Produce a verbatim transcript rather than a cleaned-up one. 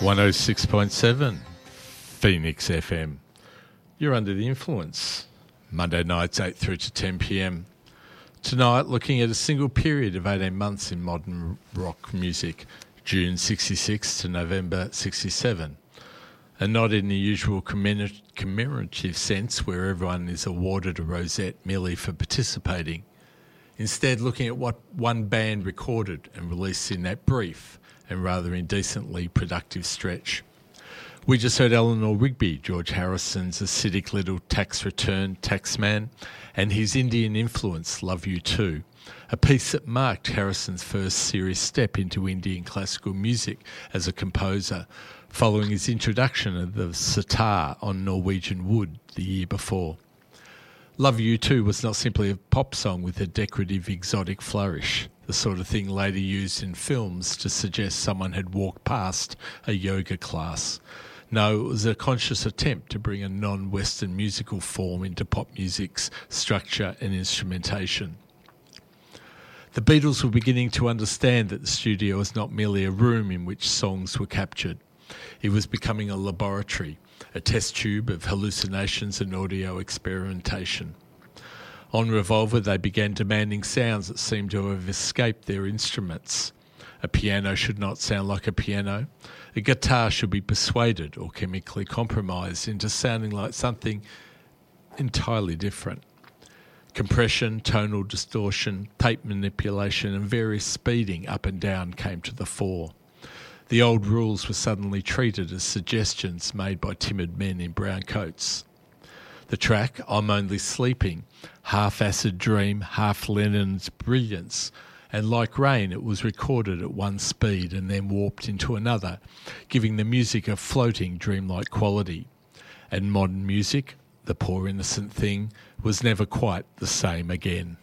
one oh six point seven Phoenix F M. You're under the influence. Monday nights eight through to ten p.m. Tonight, looking at a single period of eighteen months in modern rock music, June sixty-six to November sixty-seven. And not in the usual commemor- commemorative sense where everyone is awarded a rosette merely for participating. Instead, looking at what one band recorded and released in that brief and rather indecently productive stretch. We just heard Eleanor Rigby, George Harrison's acidic little tax return taxman, and his Indian influence, Love You Too, a piece that marked Harrison's first serious step into Indian classical music as a composer, following his introduction of the sitar on Norwegian Wood the year before. Love You Too was not simply a pop song with a decorative exotic flourish, the sort of thing later used in films to suggest someone had walked past a yoga class. No, it was a conscious attempt to bring a non-Western musical form into pop music's structure and instrumentation. The Beatles were beginning to understand that the studio was not merely a room in which songs were captured. It was becoming a laboratory, a test tube of hallucinations and audio experimentation. On Revolver, they began demanding sounds that seemed to have escaped their instruments. A piano should not sound like a piano. A guitar should be persuaded or chemically compromised into sounding like something entirely different. Compression, tonal distortion, tape manipulation, and various speeding up and down came to the fore. The old rules were suddenly treated as suggestions made by timid men in brown coats. The track, I'm Only Sleeping, half acid dream, half Lennon's brilliance, and like rain it was recorded at one speed and then warped into another, giving the music a floating dreamlike quality. And modern music, the poor innocent thing, was never quite the same again.